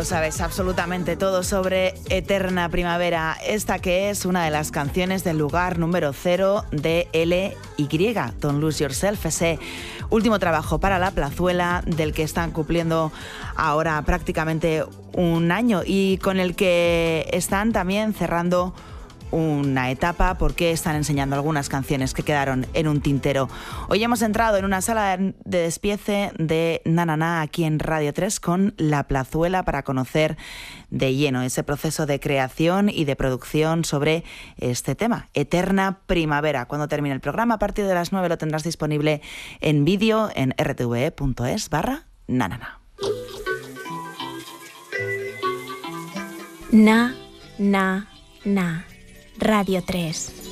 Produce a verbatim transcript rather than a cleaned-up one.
lo sabes absolutamente todo sobre Eterna Primavera, esta que es una de las canciones del lugar número cero de L Y, Don't Lose Yourself, ese último trabajo para La Plazuela del que están cumpliendo ahora prácticamente un año y con el que están también cerrando una etapa porque están enseñando algunas canciones que quedaron en un tintero. Hoy hemos entrado en una sala de despiece de Na Na Na aquí en Radio tres con La Plazuela para conocer de lleno ese proceso de creación y de producción sobre este tema, Eterna Primavera. Cuando termine el programa, a partir de las nueve lo tendrás disponible en vídeo en r t v e punto es barra na na na. Na, na, na. Radio tres.